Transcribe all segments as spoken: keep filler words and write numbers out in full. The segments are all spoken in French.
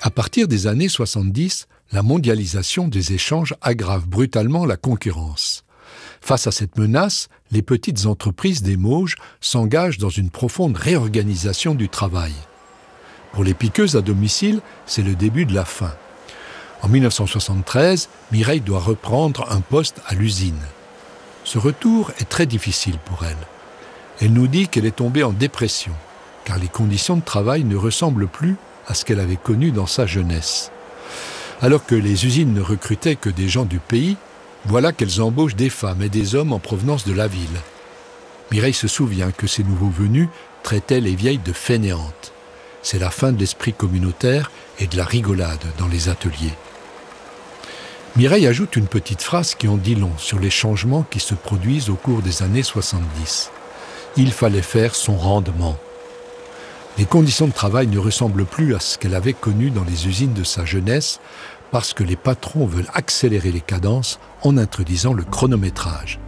À partir des années soixante-dix, la mondialisation des échanges aggrave brutalement la concurrence. Face à cette menace, les petites entreprises des Mauges s'engagent dans une profonde réorganisation du travail. Pour les piqueuses à domicile, c'est le début de la fin. En mille neuf cent soixante-treize, Mireille doit reprendre un poste à l'usine. Ce retour est très difficile pour elle. Elle nous dit qu'elle est tombée en dépression, car les conditions de travail ne ressemblent plus à ce qu'elle avait connu dans sa jeunesse. Alors que les usines ne recrutaient que des gens du pays, voilà qu'elles embauchent des femmes et des hommes en provenance de la ville. Mireille se souvient que ces nouveaux venus traitaient les vieilles de fainéantes. C'est la fin de l'esprit communautaire et de la rigolade dans les ateliers. Mireille ajoute une petite phrase qui en dit long sur les changements qui se produisent au cours des années soixante-dix. Il fallait faire son rendement. Les conditions de travail ne ressemblent plus à ce qu'elle avait connu dans les usines de sa jeunesse parce que les patrons veulent accélérer les cadences en introduisant le chronométrage.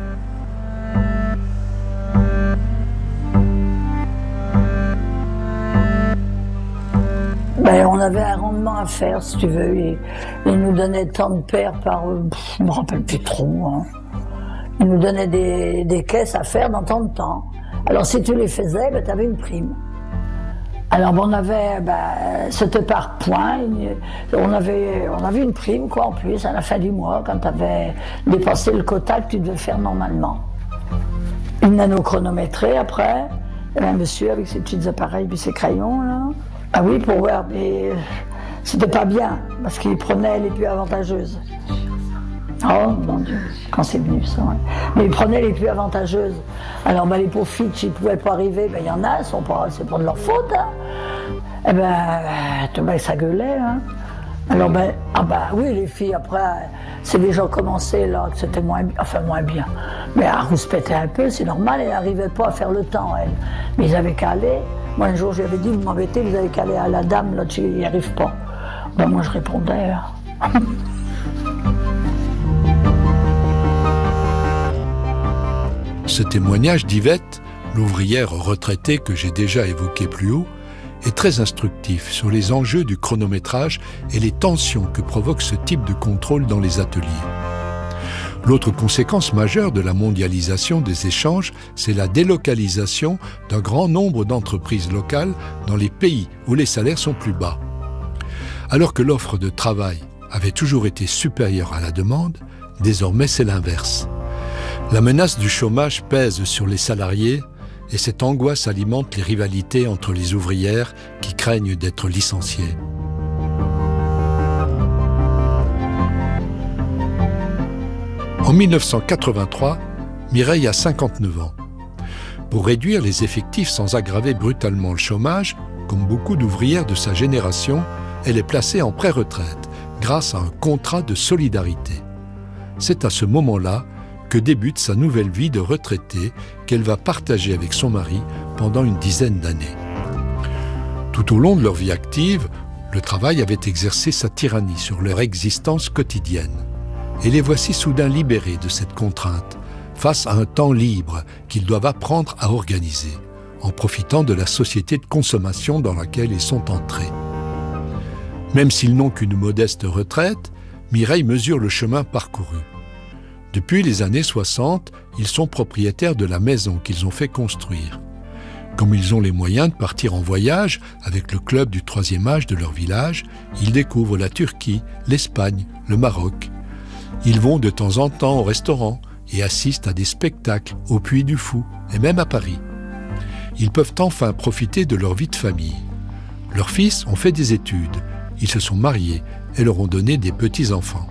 Ben, on avait un rendement à faire, si tu veux. Ils, ils nous donnaient tant de paires par... Pff, je ne me rappelle plus trop. Hein. Ils nous donnaient des, des caisses à faire dans tant de temps. Alors si tu les faisais, ben, tu avais une prime. Alors ben, on avait... Ben, c'était par points. On avait, on avait une prime, quoi, en plus, à la fin du mois, quand tu avais dépassé le quota que tu devais faire normalement. Une nano-chronométrée, après. Il y avait un monsieur avec ses petits appareils et ses crayons, là. Ah oui, pour voir, mais c'était pas bien, parce qu'il prenait les plus avantageuses. Oh, mon Dieu, quand c'est venu ça, ouais. Mais il prenait les plus avantageuses. Alors, ben, les pauvres filles qui ne pouvaient pas arriver, ben, il y en a, sont pas, c'est pas de leur faute, hein. Eh ben, ben, ça gueulait, hein. Alors, ben, ah ben, oui, les filles, après, c'est déjà commencé, là, que c'était moins bien, enfin, moins bien. Mais à rouspéter un peu, c'est normal, elles n'arrivaient pas à faire le temps, elles. Mais ils avaient qu'à aller. Moi, un jour, j'avais dit, vous m'embêtez, vous avez qu'à aller à la dame, là, tu n'y arrives pas. Ben, moi, je répondais. Ce témoignage d'Yvette, l'ouvrière retraitée que j'ai déjà évoqué plus haut, est très instructif sur les enjeux du chronométrage et les tensions que provoque ce type de contrôle dans les ateliers. L'autre conséquence majeure de la mondialisation des échanges, c'est la délocalisation d'un grand nombre d'entreprises locales dans les pays où les salaires sont plus bas. Alors que l'offre de travail avait toujours été supérieure à la demande, désormais c'est l'inverse. La menace du chômage pèse sur les salariés et cette angoisse alimente les rivalités entre les ouvrières qui craignent d'être licenciées. En mille neuf cent quatre-vingt-trois, Mireille a cinquante-neuf ans. Pour réduire les effectifs sans aggraver brutalement le chômage, comme beaucoup d'ouvrières de sa génération, elle est placée en pré-retraite grâce à un contrat de solidarité. C'est à ce moment-là que débute sa nouvelle vie de retraitée qu'elle va partager avec son mari pendant une dizaine d'années. Tout au long de leur vie active, le travail avait exercé sa tyrannie sur leur existence quotidienne. Et les voici soudain libérés de cette contrainte, face à un temps libre qu'ils doivent apprendre à organiser, en profitant de la société de consommation dans laquelle ils sont entrés. Même s'ils n'ont qu'une modeste retraite, Mireille mesure le chemin parcouru. Depuis les années soixante, ils sont propriétaires de la maison qu'ils ont fait construire. Comme ils ont les moyens de partir en voyage avec le club du troisième âge de leur village, ils découvrent la Turquie, l'Espagne, le Maroc. Ils vont de temps en temps au restaurant et assistent à des spectacles au Puy du Fou et même à Paris. Ils peuvent enfin profiter de leur vie de famille. Leurs fils ont fait des études, ils se sont mariés et leur ont donné des petits-enfants.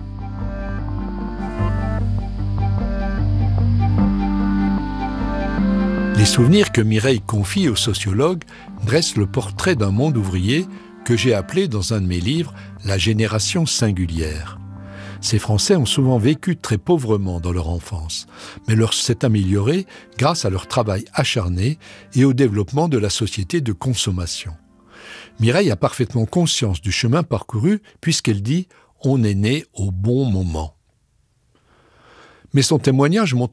Les souvenirs que Mireille confie au sociologue dressent le portrait d'un monde ouvrier que j'ai appelé dans un de mes livres « La génération singulière ». Ces Français ont souvent vécu très pauvrement dans leur enfance, mais leur s'est amélioré grâce à leur travail acharné et au développement de la société de consommation. Mireille a parfaitement conscience du chemin parcouru puisqu'elle dit « on est né au bon moment ». Mais son témoignage montre